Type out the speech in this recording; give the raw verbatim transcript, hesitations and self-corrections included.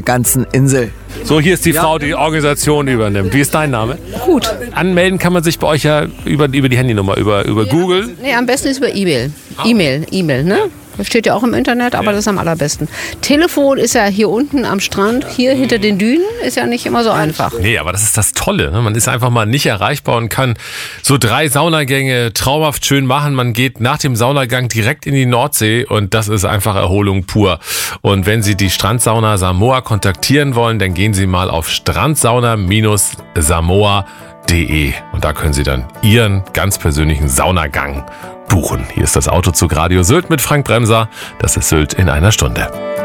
ganzen Insel. So, hier ist die Frau, die die Organisation übernimmt. Wie ist dein Name? Gut. Anmelden kann man sich bei euch ja über, über die Handynummer, über, über ja. Google. Nee, am besten ist über E-Mail. E-Mail, E-Mail, ne? Das steht ja auch im Internet, aber ja. das ist am allerbesten. Telefon ist ja hier unten am Strand, hier hinter den Dünen, ist ja nicht immer so einfach. Nee, aber das ist das Tolle. Ne? Man ist einfach mal nicht erreichbar und kann so drei Saunagänge traumhaft schön machen. Man geht nach dem Saunagang direkt in die Nordsee und das ist einfach Erholung pur. Und wenn Sie die Strandsauna Samoa kontaktieren wollen, dann gehen Sie mal auf strandsauna Samoa punkt de und da können Sie dann Ihren ganz persönlichen Saunagang buchen. Hier ist das Autozug Radio Sylt mit Frank Bremser. Das ist Sylt in einer Stunde.